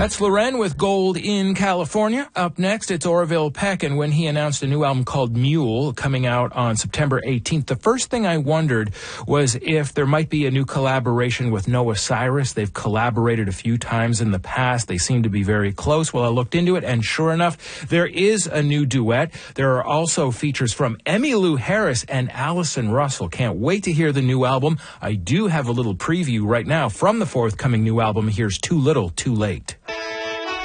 That's Loren with Gold in California. Up next, it's Orville Peck, and when he announced a new album called Mule coming out on September 18th, the first thing I wondered was if there might be a new collaboration with Noah Cyrus. They've collaborated a few times in the past. They seem to be very close. Well, I looked into it, and sure enough, there is a new duet. There are also features from Emmylou Harris and Allison Russell. Can't wait to hear the new album. I do have a little preview right now from the forthcoming new album. Here's Too Little, Too Late.